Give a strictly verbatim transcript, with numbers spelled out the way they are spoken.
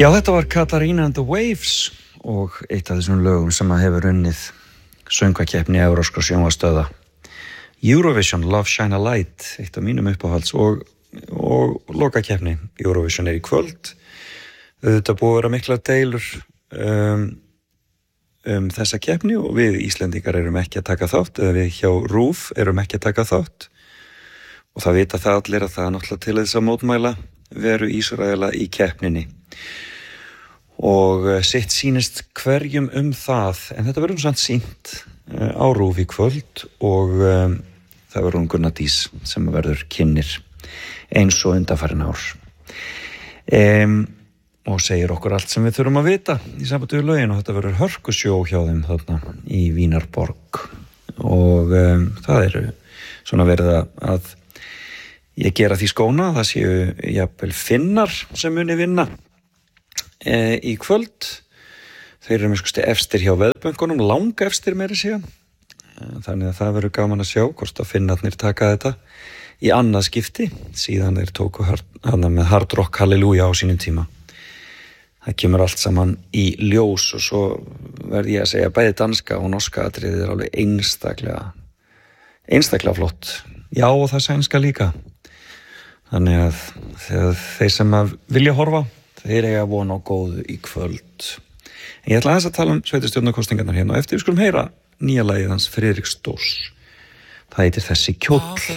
Já, þetta var Katarina and the Waves og eitt af þessum lögum sem að hefur unnið söngvakeppni evrópskra sjónvarpsstöðva. Eurovision, Love Shine a Light, eitt af mínum uppáhalds og, og lokakeppni. Eurovision er í kvöld. Þetta búið að vera mikla deilur um, um þessa keppni og við Íslendingar erum ekki að taka þátt, eða við hjá RÚV erum ekki að taka þátt. Og það vita það allir að það er náttúrulega til þess að mótmæla veru Ísraela í keppninni. Og sitt sýnist hverjum um það, en þetta verður samt sýnt á RÚV í kvöld og um, það verður hún Gunna Dís sem verður kynnir eins og undanfarin ár. Um, og segir okkur allt sem við þurfum að vita í sambandi við lögin og þetta verður hörkusjó hjá þeim þarna í Vínarborg og um, það eru svona verið að ég gera því skóna að það séu jafnvel Finnar sem muni vinna e, í kvöld. Þeir eru miskusti efstir hjá veðbönkunum, langa efstir meira segja. Þannig að það verður gaman að sjá hvort að Finnarnir taka þetta í annað skipti síðan þeir tóku hana með Hard Rock Hallelujah á sínum tíma. Það kemur allt saman í ljós og svo verð ég að segja bæði danska og norska atriðið er alveg einstaklega einstaklega flott. Já, og það sænska líka. Þannig að þeir sem að vilja horfa, þeir eiga von á góðu í kvöld. En ég ætla aðeins að tala um sveitarstjórnarkosningarnar hérna og eftir við skulum heyra nýja lagið hans Friðriks Dórs. Það heitir Þessi kjóll.